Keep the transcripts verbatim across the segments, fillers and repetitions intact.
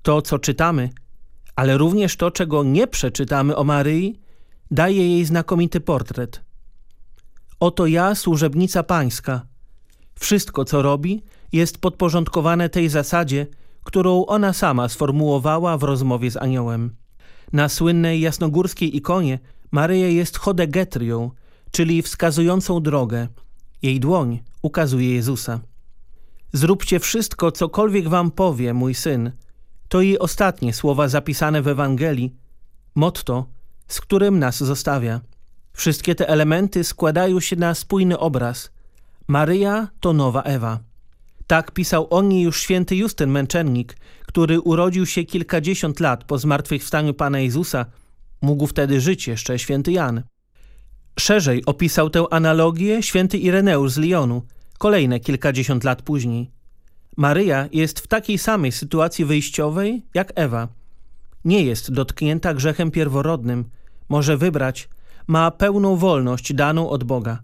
To, co czytamy, ale również to, czego nie przeczytamy o Maryi, daje jej znakomity portret. Oto ja, służebnica pańska. Wszystko, co robi, jest podporządkowane tej zasadzie, którą ona sama sformułowała w rozmowie z aniołem. Na słynnej jasnogórskiej ikonie Maryja jest chodegetrią, czyli wskazującą drogę. Jej dłoń ukazuje Jezusa. Zróbcie wszystko, cokolwiek wam powie mój syn. To jej ostatnie słowa zapisane w Ewangelii, motto, z którym nas zostawia. Wszystkie te elementy składają się na spójny obraz. Maryja to nowa Ewa. Tak pisał o niej już święty Justyn Męczennik, który urodził się kilkadziesiąt lat po zmartwychwstaniu Pana Jezusa. Mógł wtedy żyć jeszcze święty Jan. Szerzej opisał tę analogię święty Ireneusz z Lyonu, kolejne kilkadziesiąt lat później. Maryja jest w takiej samej sytuacji wyjściowej jak Ewa. Nie jest dotknięta grzechem pierworodnym, może wybrać, ma pełną wolność daną od Boga.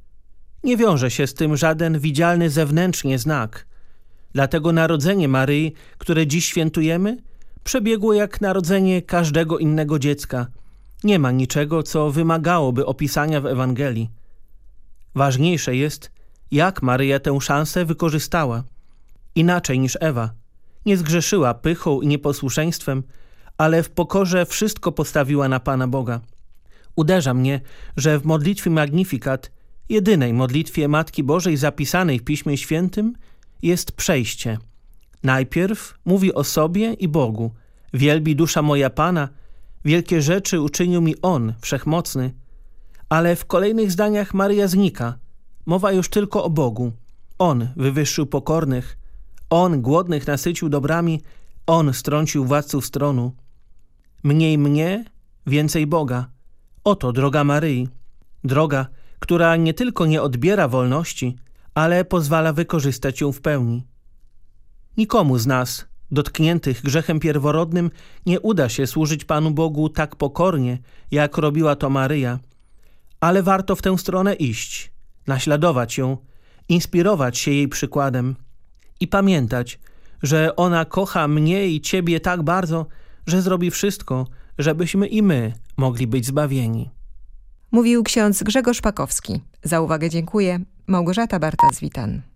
Nie wiąże się z tym żaden widzialny zewnętrznie znak. Dlatego narodzenie Maryi, które dziś świętujemy, przebiegło jak narodzenie każdego innego dziecka. Nie ma niczego, co wymagałoby opisania w Ewangelii. Ważniejsze jest, jak Maryja tę szansę wykorzystała. Inaczej niż Ewa. Nie zgrzeszyła pychą i nieposłuszeństwem, ale w pokorze wszystko postawiła na Pana Boga. Uderza mnie, że w modlitwie Magnificat, jedynej modlitwie Matki Bożej zapisanej w Piśmie Świętym, jest przejście. Najpierw mówi o sobie i Bogu. Wielbi dusza moja Pana, wielkie rzeczy uczynił mi On, Wszechmocny. Ale w kolejnych zdaniach Maryja znika. Mowa już tylko o Bogu. On wywyższył pokornych, On głodnych nasycił dobrami, On strącił władców z tronu. Mniej mnie, więcej Boga. Oto droga Maryi. Droga, która nie tylko nie odbiera wolności, ale pozwala wykorzystać ją w pełni. Nikomu z nas, dotkniętych grzechem pierworodnym, nie uda się służyć Panu Bogu tak pokornie, jak robiła to Maryja, ale warto w tę stronę iść, naśladować ją, inspirować się jej przykładem i pamiętać, że ona kocha mnie i Ciebie tak bardzo, że zrobi wszystko, żebyśmy i my mogli być zbawieni. Mówił ksiądz Grzegorz Pakowski. Za uwagę dziękuję. Małgorzata Bartas-Witan.